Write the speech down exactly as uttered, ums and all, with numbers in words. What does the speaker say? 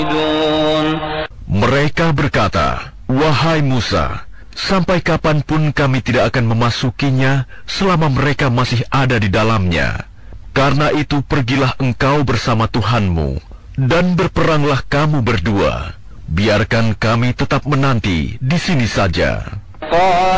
خالدون. Mereka berkata, "Wahai Musa, sampai kapanpun kami tidak akan memasukinya selama mereka masih ada di dalamnya. Karena itu pergilah engkau bersama Tuhanmu, dan berperanglah kamu berdua. Biarkan kami tetap menanti di sini saja."